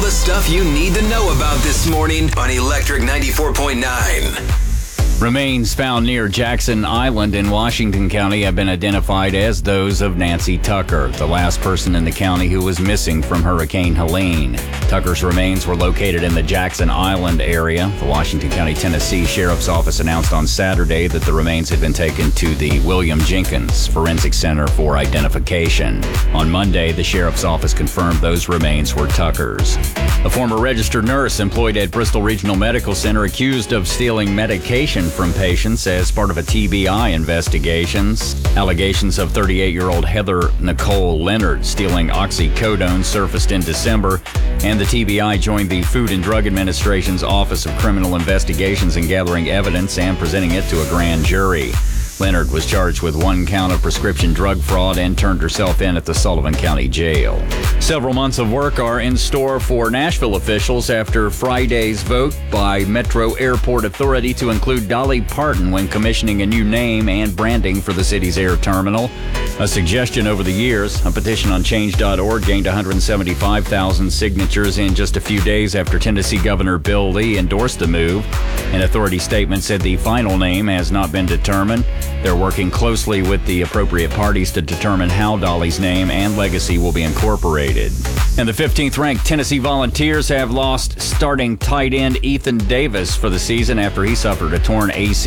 the stuff you need to know about this morning on Electric 94.9. Remains found near Jackson Island in Washington County have been identified as those of Nancy Tucker, the last person in the county who was missing from Hurricane Helene. Tucker's remains were located in the Jackson Island area. The Washington County, Tennessee Sheriff's Office announced on Saturday that the remains had been taken to the William Jenkins Forensic Center for identification. On Monday, the Sheriff's Office confirmed those remains were Tucker's. A former registered nurse employed at Bristol Regional Medical Center accused of stealing medication from patients as part of a TBI investigations. Allegations of 38-year-old Heather Nicole Leonard stealing oxycodone surfaced in December, and the TBI joined the Food and Drug Administration's Office of Criminal Investigations in gathering evidence and presenting it to a grand jury. Leonard was charged with 1 count of prescription drug fraud and turned herself in at the Sullivan County Jail. Several months of work are in store for Nashville officials after Friday's vote by Metro Airport Authority to include Dolly Parton when commissioning a new name and branding for the city's air terminal. A suggestion over the years, a petition on change.org gained 175,000 signatures in just a few days after Tennessee Governor Bill Lee endorsed the move. An authority statement said the final name has not been determined. They're working closely with the appropriate parties to determine how Dolly's name and legacy will be incorporated. And the 15th-ranked Tennessee Volunteers have lost starting tight end Ethan Davis for the season after he suffered a torn ACL.